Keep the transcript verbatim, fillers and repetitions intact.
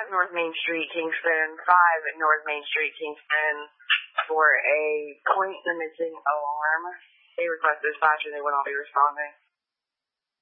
five North Main Street, Kingston, five North Main Street, Kingston, for a point the missing alarm. They requested dispatch and they will not be responding.